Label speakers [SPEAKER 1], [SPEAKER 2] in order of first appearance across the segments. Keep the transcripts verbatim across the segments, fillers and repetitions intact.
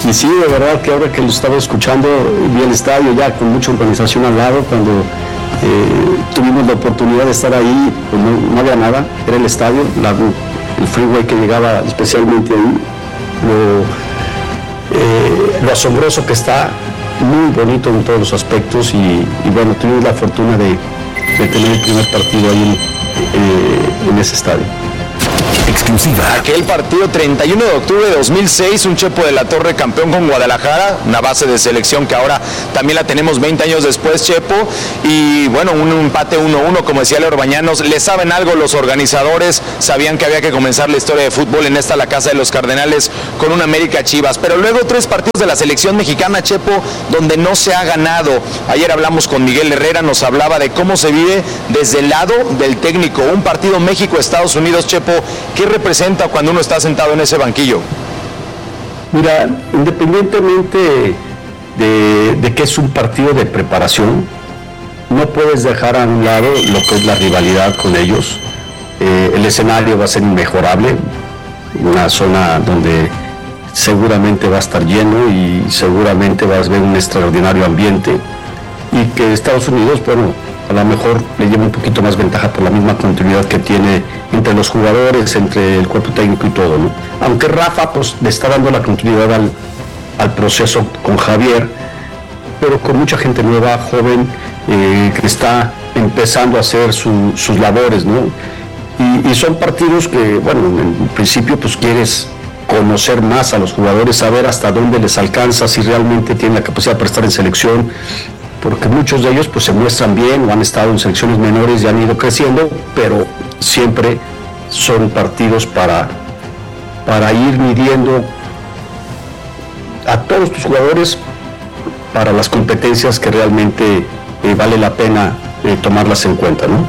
[SPEAKER 1] Y sí, de verdad que ahora que lo estaba escuchando, vi el estadio ya con mucha organización al lado, cuando eh, tuvimos la oportunidad de estar ahí, pues no, no había nada, era el estadio, la, el freeway que llegaba especialmente ahí, lo, eh, lo asombroso que está, muy bonito en todos los aspectos, y, y bueno, tuvimos la fortuna de, de tener el primer partido ahí en, eh, en ese estadio.
[SPEAKER 2] Exclusiva. Aquel partido treinta y uno de octubre de dos mil seis, un Chepo de la Torre campeón con Guadalajara, una base de selección que ahora también la tenemos veinte años después, Chepo, y bueno, un empate uno uno, como decía Leo Orbañanos. Le saben algo los organizadores, sabían que había que comenzar la historia de fútbol en esta, la casa de los Cardenales, con un América Chivas, pero luego tres partidos de la selección mexicana, Chepo, donde no se ha ganado. Ayer hablamos con Miguel Herrera, nos hablaba de cómo se vive desde el lado del técnico, un partido México-Estados Unidos, Chepo. ¿Qué representa cuando uno está sentado en ese banquillo?
[SPEAKER 1] Mira, independientemente de, de que es un partido de preparación, no puedes dejar a un lado lo que es la rivalidad con ellos. Eh, el escenario va a ser inmejorable, una zona donde seguramente va a estar lleno y seguramente vas a ver un extraordinario ambiente, y que Estados Unidos, bueno, a lo mejor le lleva un poquito más ventaja por la misma continuidad que tiene entre los jugadores, entre el cuerpo técnico y todo, ¿no? Aunque Rafa pues le está dando la continuidad al, al proceso con Javier, pero con mucha gente nueva, joven, eh, que está empezando a hacer su, sus labores, ¿no? Y, y son partidos que, bueno, en principio pues quieres conocer más a los jugadores, saber hasta dónde les alcanza, si realmente tienen la capacidad para estar en selección, porque muchos de ellos pues se muestran bien o han estado en selecciones menores y han ido creciendo, pero siempre son partidos para, para ir midiendo a todos tus jugadores para las competencias que realmente eh, vale la pena eh, tomarlas en cuenta, ¿no?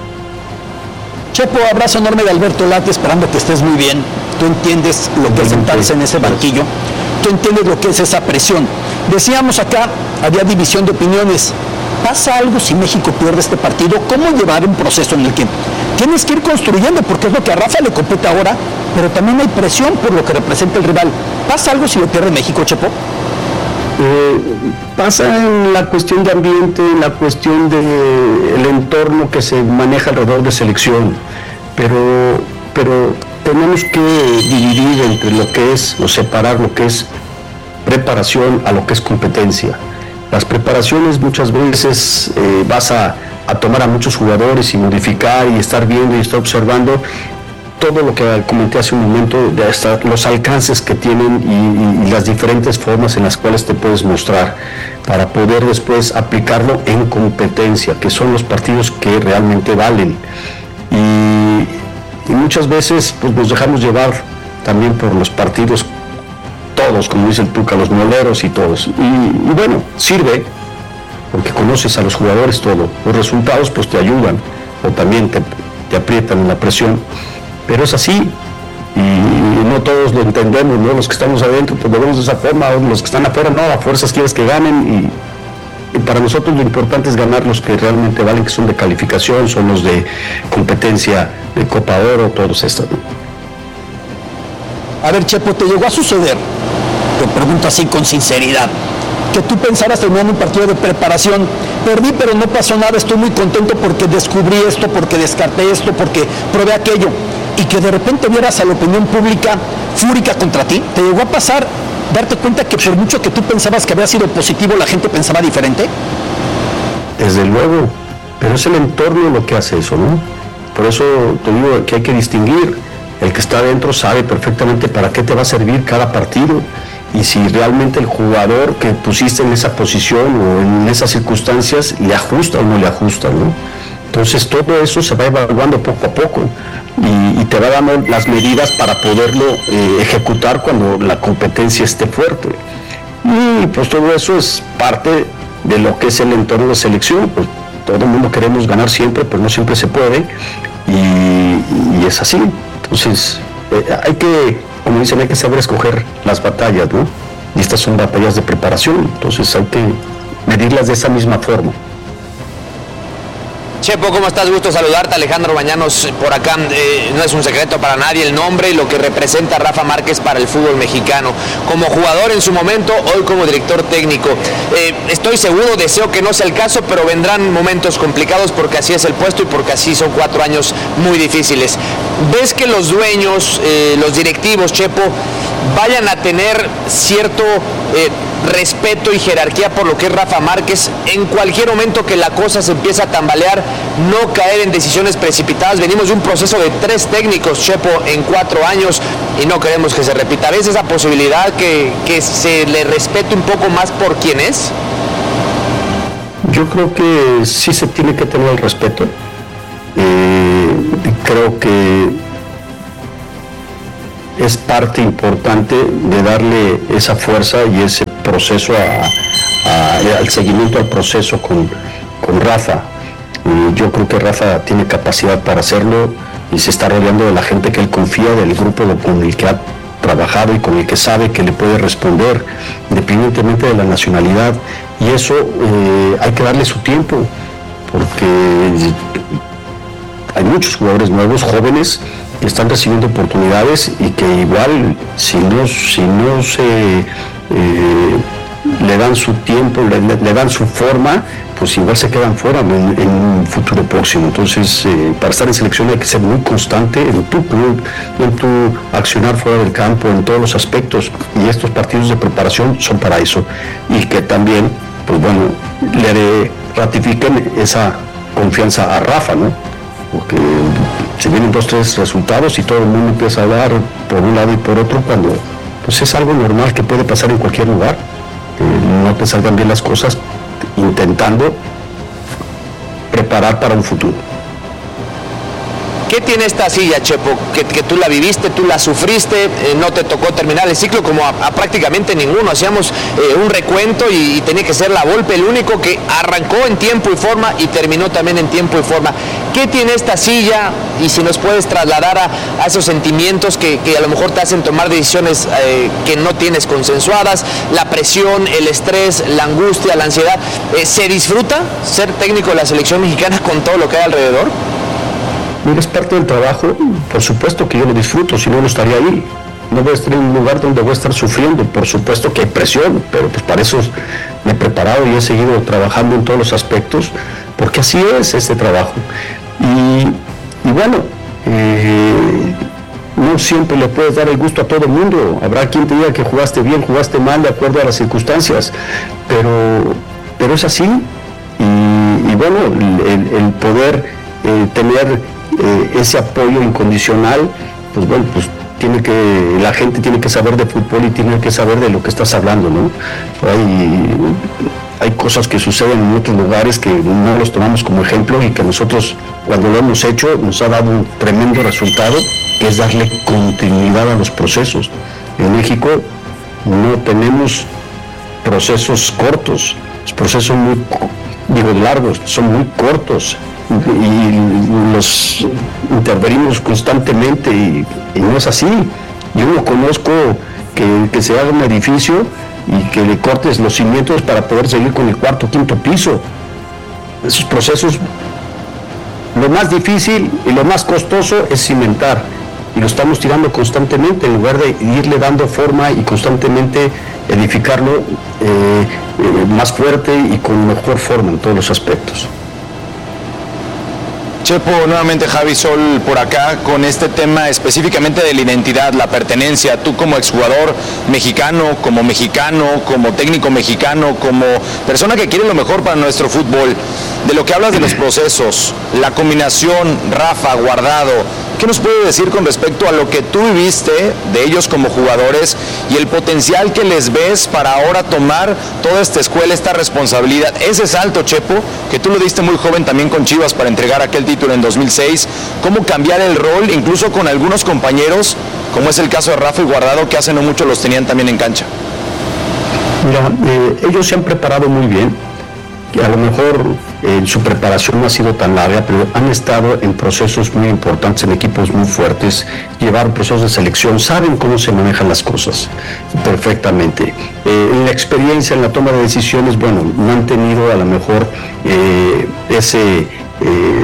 [SPEAKER 3] Chepo, abrazo enorme de Alberto Lati, esperando que estés muy bien. Tú entiendes lo que es sentarse en ese banquillo, tú entiendes lo que es esa presión. Decíamos acá, había división de opiniones. ¿Pasa algo si México pierde este partido? ¿Cómo llevar un proceso en el que tienes que ir construyendo? Porque es lo que a Rafa le compete ahora, pero también hay presión por lo que representa el rival. ¿Pasa algo si lo pierde México, Chepo?
[SPEAKER 1] Eh, pasa en la cuestión de ambiente, en la cuestión del entorno que se maneja alrededor de selección, pero, pero tenemos que dividir entre lo que es, o separar lo que es preparación a lo que es competencia. Las preparaciones muchas veces eh, vas a, a tomar a muchos jugadores y modificar y estar viendo y estar observando todo lo que comenté hace un momento, de hasta los alcances que tienen y, y, y las diferentes formas en las cuales te puedes mostrar para poder después aplicarlo en competencia, que son los partidos que realmente valen. Y, y muchas veces pues, nos dejamos llevar también por los partidos, todos, como dice el Tuca, los moleros y todos. Y, y bueno, sirve, porque conoces a los jugadores todo. Los resultados pues te ayudan, o también te, te aprietan en la presión. Pero es así, y no todos lo entendemos, ¿no? Los que estamos adentro, pues lo vemos de esa forma, los que están afuera, no, a fuerzas quieres que ganen, y, y para nosotros lo importante es ganar los que realmente valen, que son de calificación, son los de competencia, de Copa Oro, todos estos, ¿no?
[SPEAKER 3] A ver, Chepo, ¿te llegó a suceder, te pregunto así con sinceridad, que tú pensaras terminando un partido de preparación, perdí pero no pasó nada, estoy muy contento porque descubrí esto, porque descarté esto, porque probé aquello, y que de repente vieras a la opinión pública fúrica contra ti? ¿Te llegó a pasar darte cuenta que por mucho que tú pensabas que había sido positivo, la gente pensaba diferente?
[SPEAKER 1] Desde luego, pero es el entorno lo que hace eso, ¿no? Por eso te digo que hay que distinguir. El que está adentro sabe perfectamente para qué te va a servir cada partido, y si realmente el jugador que pusiste en esa posición o en esas circunstancias le ajusta o no le ajusta, ¿no? Entonces todo eso se va evaluando poco a poco y, y te va dando las medidas para poderlo eh, ejecutar cuando la competencia esté fuerte. Y pues todo eso es parte de lo que es el entorno de selección. Pues todo el mundo queremos ganar siempre, pero no siempre se puede, y, y es así. Entonces eh, hay que, como dicen, hay que saber escoger las batallas, ¿no? Y estas son batallas de preparación, entonces hay que medirlas de esa misma forma.
[SPEAKER 4] Chepo, ¿cómo estás? Gusto saludarte. Alejandro Bañanos por acá. Eh, no es un secreto para nadie el nombre y lo que representa Rafa Márquez para el fútbol mexicano. Como jugador en su momento, hoy como director técnico. Eh, estoy seguro, deseo que no sea el caso, pero vendrán momentos complicados porque así es el puesto y porque así son cuatro años muy difíciles. ¿Ves que los dueños, eh, los directivos, Chepo, vayan a tener cierto eh, respeto y jerarquía por lo que es Rafa Márquez? En cualquier momento que la cosa se empieza a tambalear, no caer en decisiones precipitadas. Venimos de un proceso de tres técnicos, Chepo, en cuatro años y no queremos que se repita. ¿Ves esa posibilidad que, que se le respete un poco más por quién es?
[SPEAKER 1] Yo creo que sí se tiene que tener el respeto. Eh, creo que es parte importante de darle esa fuerza y ese proceso a, a, al seguimiento al proceso con, con Rafa. Y yo creo que Rafa tiene capacidad para hacerlo y se está rodeando de la gente que él confía, del grupo con el que ha trabajado y con el que sabe que le puede responder, independientemente de la nacionalidad. Y eso eh, hay que darle su tiempo, porque hay muchos jugadores nuevos, jóvenes, que están recibiendo oportunidades y que igual si no, si no se eh, le dan su tiempo, le, le dan su forma, pues igual se quedan fuera en, en un futuro próximo. Entonces, eh, para estar en selección hay que ser muy constante en tu club, en tu accionar fuera del campo, en todos los aspectos, y estos partidos de preparación son para eso. Y que también, pues bueno, le ratifiquen esa confianza a Rafa, ¿no? Porque se vienen dos, tres resultados y todo el mundo empieza a hablar por un lado y por otro, cuando pues es algo normal que puede pasar en cualquier lugar. Eh, no te salgan bien las cosas intentando preparar para un futuro.
[SPEAKER 4] ¿Qué tiene esta silla, Chepo? Que, que tú la viviste, tú la sufriste, eh, no te tocó terminar el ciclo como a, a prácticamente ninguno. Hacíamos eh, un recuento y, y tenía que ser la Volpe el único que arrancó en tiempo y forma y terminó también en tiempo y forma. ¿Qué tiene esta silla? Y si nos puedes trasladar a, a esos sentimientos que, que a lo mejor te hacen tomar decisiones eh, que no tienes consensuadas, la presión, el estrés, la angustia, la ansiedad. Eh, ¿Se disfruta ser técnico de la selección mexicana con todo lo que hay alrededor?
[SPEAKER 1] Mira, es parte del trabajo, por supuesto que yo lo disfruto, si no, no estaría ahí. No voy a estar en un lugar donde voy a estar sufriendo, por supuesto que hay presión, pero pues para eso me he preparado y he seguido trabajando en todos los aspectos, porque así es este trabajo. Y, y bueno, eh, no siempre le puedes dar el gusto a todo el mundo. Habrá quien te diga que jugaste bien, jugaste mal, de acuerdo a las circunstancias, pero, pero es así. Y, y bueno, el, el poder eh, tener eh, ese apoyo incondicional, pues bueno, pues tiene que, la gente tiene que saber de fútbol y tiene que saber de lo que estás hablando, ¿no? Hay, hay cosas que suceden en otros lugares que no los tomamos como ejemplo y que nosotros, cuando lo hemos hecho, nos ha dado un tremendo resultado, que es darle continuidad a los procesos. En México no tenemos procesos cortos, los procesos muy, digo, largos, son muy cortos. Y los intervenimos constantemente y, y no es así. Yo no conozco que, que se haga un edificio y que le cortes los cimientos para poder seguir con el cuarto o quinto piso. Esos procesos, lo más difícil y lo más costoso es cimentar, y lo estamos tirando constantemente en lugar de irle dando forma y constantemente edificarlo eh, eh, más fuerte y con mejor forma en todos los aspectos.
[SPEAKER 2] Chepo, nuevamente Javi Sol por acá con este tema específicamente de la identidad, la pertenencia. Tú como exjugador mexicano, como mexicano, como técnico mexicano, como persona que quiere lo mejor para nuestro fútbol, de lo que hablas de los procesos, la combinación Rafa, Guardado, ¿qué nos puede decir con respecto a lo que tú viviste de ellos como jugadores y el potencial que les ves para ahora tomar toda esta escuela, esta responsabilidad, ese salto, Chepo, que tú lo diste muy joven también con Chivas para entregar aquel título en dos mil seis, cómo cambiar el rol incluso con algunos compañeros, como es el caso de Rafa y Guardado, que hace no mucho los tenían también en cancha?
[SPEAKER 1] Mira, eh, ellos se han preparado muy bien, que a lo mejor eh, su preparación no ha sido tan larga, pero han estado en procesos muy importantes, en equipos muy fuertes, llevar procesos de selección, saben cómo se manejan las cosas perfectamente. Eh, en la experiencia, en la toma de decisiones, bueno, no han tenido a lo mejor eh, ese... Eh,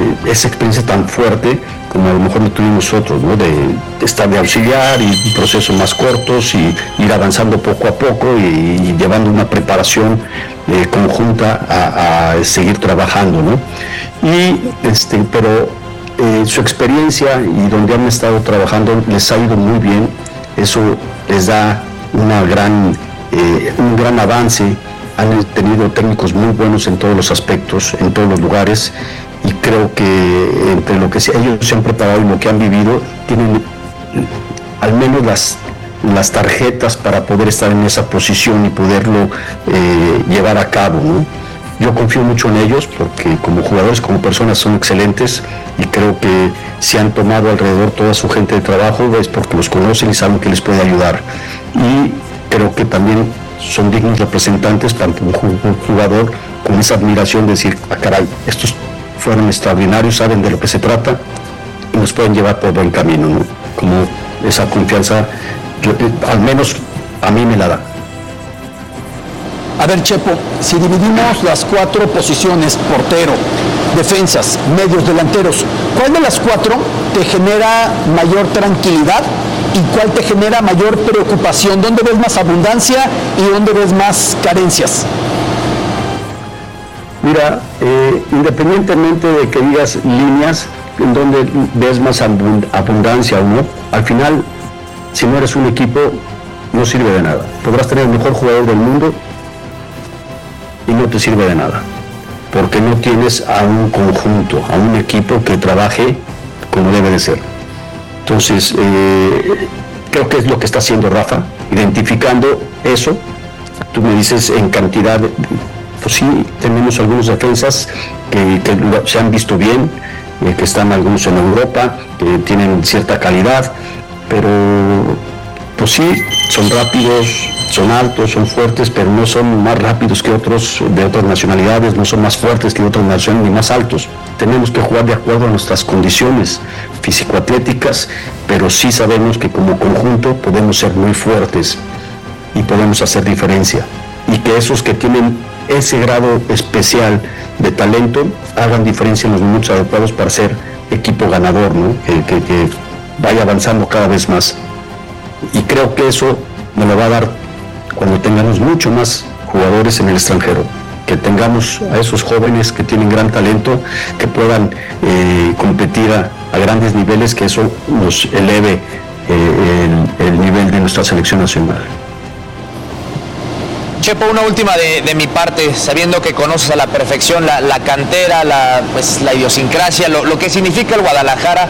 [SPEAKER 1] eh, esa experiencia tan fuerte como a lo mejor no tuvimos nosotros, ¿no? De, de estar de auxiliar y procesos más cortos y ir avanzando poco a poco y, y llevando una preparación eh, conjunta a, a seguir trabajando, ¿no? Y este, pero eh, su experiencia y donde han estado trabajando les ha ido muy bien. Eso les da una gran, eh, un gran avance. Han tenido técnicos muy buenos en todos los aspectos, en todos los lugares, y creo que entre lo que ellos se han preparado y lo que han vivido, tienen al menos las, las tarjetas para poder estar en esa posición y poderlo eh, llevar a cabo, ¿no? Yo confío mucho en ellos porque como jugadores, como personas son excelentes, y creo que si han tomado alrededor toda su gente de trabajo es porque los conocen y saben que les puede ayudar. Y creo que también son dignos representantes para un jugador con esa admiración de decir, ah, caray, estos fueron extraordinarios, saben de lo que se trata y nos pueden llevar por buen camino, ¿no? Como esa confianza, yo, al menos a mí me la da.
[SPEAKER 3] A ver, Chepo, si dividimos las cuatro posiciones, portero, defensas, medios, delanteros, ¿cuál de las cuatro te genera mayor tranquilidad y cuál te genera mayor preocupación? ¿Dónde ves más abundancia y dónde ves más carencias?
[SPEAKER 1] Mira, eh, independientemente de que digas líneas en donde ves más abund- abundancia o no, al final, si no eres un equipo, no sirve de nada. Podrás tener el mejor jugador del mundo y no te sirve de nada, porque no tienes a un conjunto, a un equipo que trabaje como debe de ser. Entonces, eh, creo que es lo que está haciendo Rafa, identificando eso. Tú me dices en cantidad, pues sí, tenemos algunos defensas que, que se han visto bien, eh, que están algunos en Europa, que tienen cierta calidad, pero pues sí, son rápidos, son altos, son fuertes, pero no son más rápidos que otros de otras nacionalidades, no son más fuertes que otras nacionalidades ni más altos. Tenemos que jugar de acuerdo a nuestras condiciones físico-atléticas, pero sí sabemos que como conjunto podemos ser muy fuertes y podemos hacer diferencia. Y que esos que tienen ese grado especial de talento hagan diferencia en los minutos adecuados para ser equipo ganador, ¿no? que, que, que vaya avanzando cada vez más. Y creo que eso me lo va a dar cuando tengamos mucho más jugadores en el extranjero, que tengamos a esos jóvenes que tienen gran talento, que puedan eh, competir a, a grandes niveles, que eso nos eleve eh, el, el nivel de nuestra selección nacional.
[SPEAKER 4] Chepo, una última de, de mi parte, sabiendo que conoces a la perfección la, la cantera, la, pues, la idiosincrasia, lo, lo que significa el Guadalajara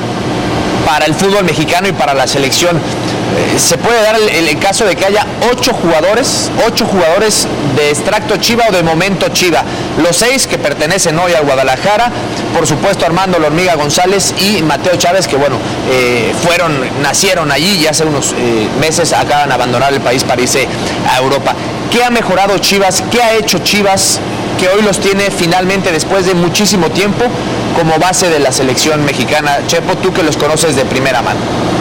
[SPEAKER 4] para el fútbol mexicano y para la selección. Eh, se puede dar el, el caso de que haya ocho jugadores, ocho jugadores de extracto Chiva o de momento Chiva. Los seis que pertenecen hoy al Guadalajara, por supuesto Armando La Hormiga González y Mateo Chávez, que bueno, eh, fueron, nacieron allí y hace unos eh, meses acaban de abandonar el país para irse a Europa. ¿Qué ha mejorado Chivas? ¿Qué ha hecho Chivas que hoy los tiene finalmente después de muchísimo tiempo como base de la selección mexicana? Chepo, tú que los conoces de primera mano.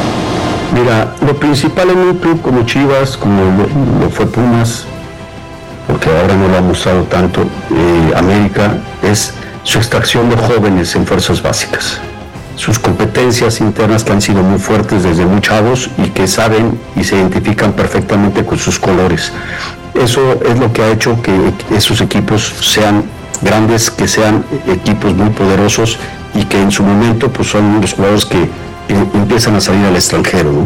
[SPEAKER 1] Mira, lo principal en un club como Chivas, como lo, lo fue Pumas, porque ahora no lo ha mostrado tanto, eh, América, es su extracción de jóvenes en fuerzas básicas. Sus competencias internas que han sido muy fuertes desde muy chavos y que saben y se identifican perfectamente con sus colores. Eso es lo que ha hecho que esos equipos sean grandes, que sean equipos muy poderosos y que en su momento pues son los jugadores que empiezan a salir al extranjero, ¿no?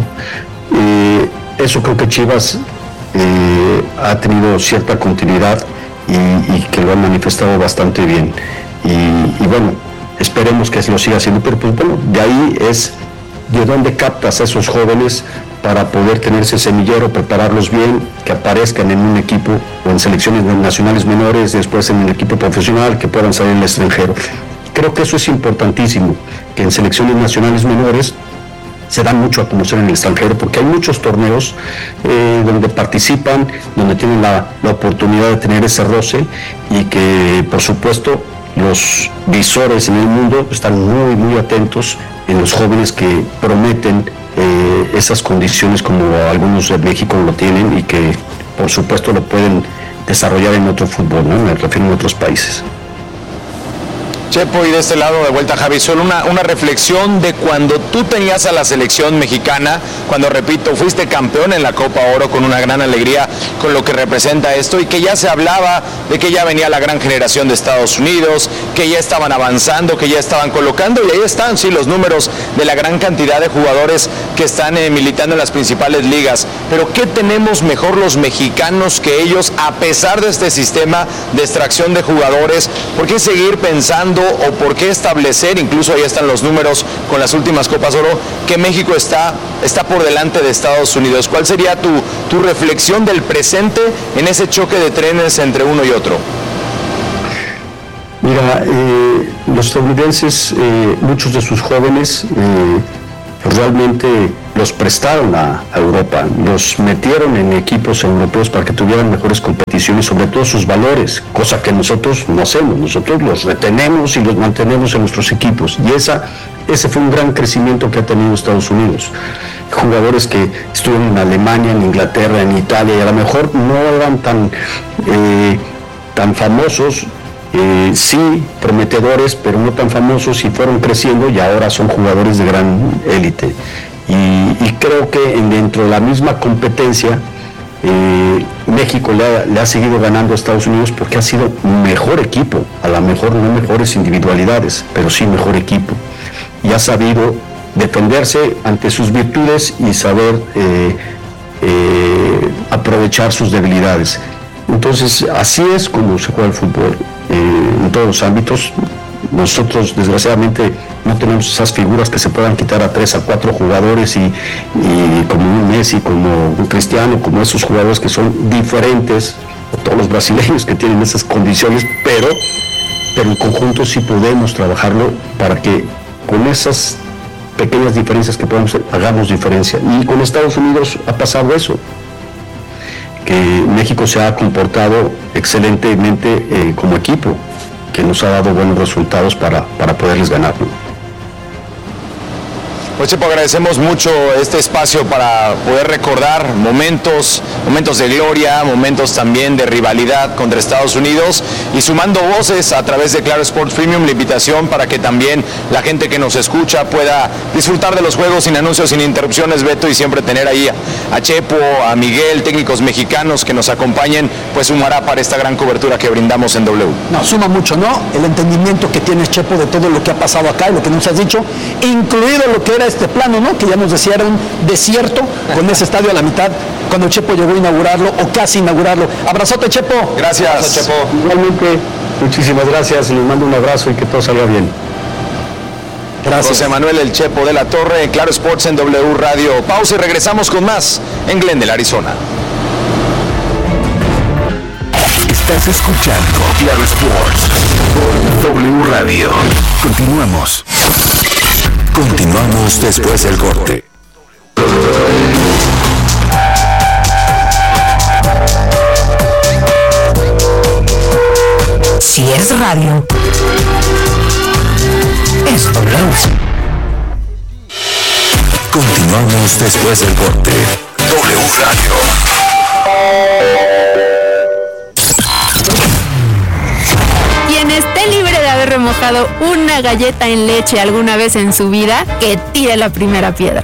[SPEAKER 1] Eh, eso creo que Chivas eh, ha tenido cierta continuidad y, y que lo ha manifestado bastante bien. Y, y bueno, esperemos que lo siga haciendo, pero pues bueno, de ahí es de dónde captas a esos jóvenes para poder tener ese semillero, prepararlos bien, que aparezcan en un equipo o en selecciones nacionales menores, después en el equipo profesional, que puedan salir al extranjero. Creo que eso es importantísimo, que en selecciones nacionales menores se dan mucho a conocer en el extranjero, porque hay muchos torneos eh, donde participan, donde tienen la, la oportunidad de tener ese roce y que, por supuesto, los visores en el mundo están muy, muy atentos en los jóvenes que prometen eh, esas condiciones como algunos de México lo tienen y que, por supuesto, lo pueden desarrollar en otro fútbol, ¿no? Me refiero a otros países.
[SPEAKER 2] Chepo, y de este lado de vuelta Javi, solo una, una reflexión de cuando tú tenías a la selección mexicana, cuando, repito, fuiste campeón en la Copa Oro con una gran alegría con lo que representa esto, y que ya se hablaba de que ya venía la gran generación de Estados Unidos, que ya estaban avanzando, que ya estaban colocando, y ahí están, sí, los números de la gran cantidad de jugadores que están eh, militando en las principales ligas. Pero ¿qué tenemos mejor los mexicanos que ellos, a pesar de este sistema de extracción de jugadores? ¿Por qué seguir pensando o por qué establecer, incluso ahí están los números con las últimas Copas Oro, que México está, está por delante de Estados Unidos? ¿Cuál sería tu, tu reflexión del presente en ese choque de trenes entre uno y otro?
[SPEAKER 1] Mira, eh, los estadounidenses, eh, muchos de sus jóvenes, eh, realmente los prestaron a, a Europa, los metieron en equipos europeos para que tuvieran mejores competiciones, sobre todo sus valores, cosa que nosotros no hacemos. Nosotros los retenemos y los mantenemos en nuestros equipos, y esa, ese fue un gran crecimiento que ha tenido Estados Unidos. Jugadores que estuvieron en Alemania, en Inglaterra, en Italia, y a lo mejor no eran tan, eh, tan famosos, Eh, sí, prometedores, pero no tan famosos, y fueron creciendo y ahora son jugadores de gran élite. Y, y creo que dentro de la misma competencia, eh, México le ha, le ha seguido ganando a Estados Unidos porque ha sido mejor equipo, a lo mejor no mejores individualidades, pero sí mejor equipo. Y ha sabido defenderse ante sus virtudes y saber eh, eh, aprovechar sus debilidades. Entonces, así es como se juega el fútbol. Eh, en todos los ámbitos. Nosotros desgraciadamente no tenemos esas figuras que se puedan quitar a tres a cuatro jugadores y, y como un Messi, como un Cristiano, como esos jugadores que son diferentes a todos los brasileños que tienen esas condiciones, pero, pero en conjunto sí podemos trabajarlo para que con esas pequeñas diferencias que podemos hagamos diferencia. Y con Estados Unidos ha pasado eso, que México se ha comportado excelentemente eh, como equipo, que nos ha dado buenos resultados para, para poderles ganar, ¿no?
[SPEAKER 2] Pues Chepo, agradecemos mucho este espacio para poder recordar momentos, momentos de gloria, momentos también de rivalidad contra Estados Unidos, y sumando voces a través de Claro Sports Premium, la invitación para que también la gente que nos escucha pueda disfrutar de los juegos sin anuncios, sin interrupciones, Beto, y siempre tener ahí a Chepo, a Miguel, técnicos mexicanos que nos acompañen, pues sumará para esta gran cobertura que brindamos en W.
[SPEAKER 3] No, suma mucho, ¿no? El entendimiento que tienes, Chepo, de todo lo que ha pasado acá y lo que nos has dicho, incluido lo que era este plano, ¿no? Que ya nos decía era un desierto con ese estadio a la mitad cuando Chepo llegó a inaugurarlo o casi inaugurarlo. Abrazote, Chepo.
[SPEAKER 2] Gracias, Abrazo, Chepo.
[SPEAKER 1] Igualmente, muchísimas gracias, les mando un abrazo y que todo salga bien.
[SPEAKER 2] Gracias. José Manuel El Chepo de la Torre, en Claro Sports en W Radio. Pausa y regresamos con más en Glendale, Arizona.
[SPEAKER 5] Estás escuchando Claro Sports por W Radio. Continuamos. Continuamos después del corte.
[SPEAKER 6] Si es radio, es W.
[SPEAKER 5] Continuamos después del corte. W Radio.
[SPEAKER 7] Quien esté libre de haber remojado una galleta en leche alguna vez en su vida, que tire la primera piedra.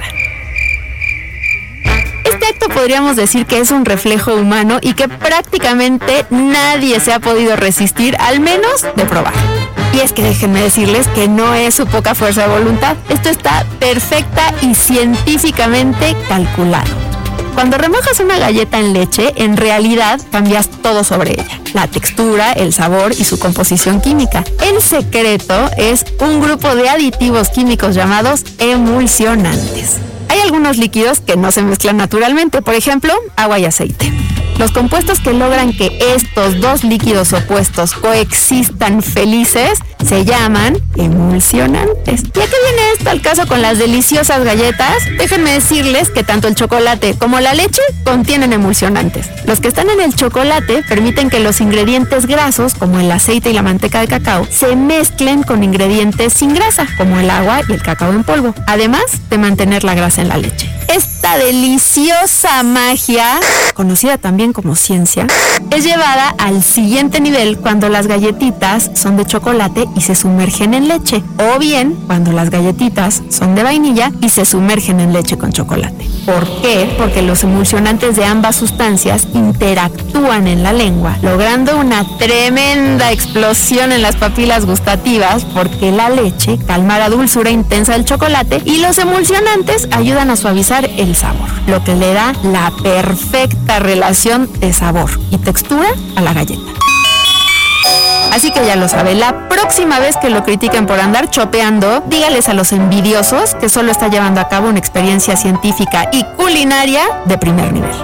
[SPEAKER 7] Este acto podríamos decir que es un reflejo humano y que prácticamente nadie se ha podido resistir, al menos de probar. Y es que déjenme decirles que no es su poca fuerza de voluntad. Esto está perfecta y científicamente calculado. Cuando remojas una galleta en leche, en realidad cambias todo sobre ella. La textura, el sabor y su composición química. El secreto es un grupo de aditivos químicos llamados emulsionantes. Hay algunos líquidos que no se mezclan naturalmente, por ejemplo, agua y aceite. Los compuestos que logran que estos dos líquidos opuestos coexistan felices se llaman emulsionantes. ¿Y a qué viene esto al caso con las deliciosas galletas? Déjenme decirles que tanto el chocolate como la leche contienen emulsionantes. Los que están en el chocolate permiten que los ingredientes grasos, como el aceite y la manteca de cacao, se mezclen con ingredientes sin grasa, como el agua y el cacao en polvo, además de mantener la grasa en la leche. Es esta deliciosa magia, conocida también como ciencia, es llevada al siguiente nivel cuando las galletitas son de chocolate y se sumergen en leche, o bien cuando las galletitas son de vainilla y se sumergen en leche con chocolate. ¿Por qué? Porque los emulsionantes de ambas sustancias interactúan en la lengua, logrando una tremenda explosión en las papilas gustativas, porque la leche calma la dulzura intensa del chocolate y los emulsionantes ayudan a suavizar el sabor, lo que le da la perfecta relación de sabor y textura a la galleta. Así que ya lo sabe, la próxima vez que lo critiquen por andar chopeando, dígales a los envidiosos que solo está llevando a cabo una experiencia científica y culinaria de primer nivel.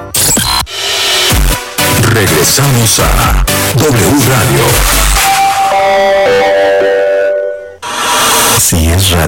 [SPEAKER 5] Regresamos a W Radio. Así es radio.